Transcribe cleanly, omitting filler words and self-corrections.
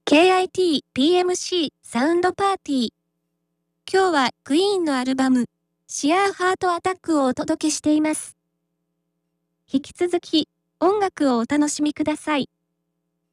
KIT PMC サウンドパーティー。今日はクイーンのアルバム、シアーハートアタックをお届けしています。引き続き、音楽をお楽しみください。